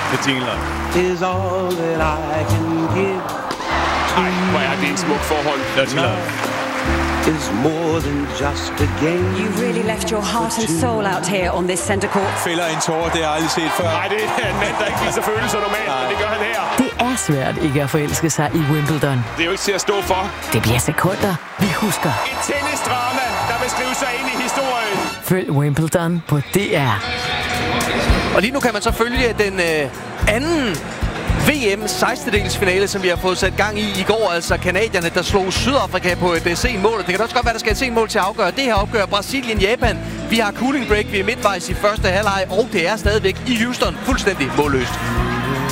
med jingler. Is all that I can give. Ej, hvor er det en smuk forhold. Dirty Love. Is more than just a game. You really left your heart and soul out here on this center court. Fælder en tårer, det har jeg aldrig set før. Nej, det er en mand, der ikke viser følelser normalt, men det gør han her. Det er svært ikke at forelske sig i Wimbledon. Det er jo ikke til at stå for. Det bliver sekunder, vi husker. Et tennisdrama, der vil skrive sig ind i historien. Følg Wimbledon på DR. Og lige nu kan man så følge den anden VM 16-delsfinale, som vi har fået sat gang i går. Altså kanadierne, der slog Sydafrika på et sent mål. Det kan også godt være, der skal et sent mål til at afgøre. Det her opgør Brasilien-Japan. Vi har cooling break, vi er midtvejs i første halvleg, og det er stadigvæk i Houston fuldstændig målløst.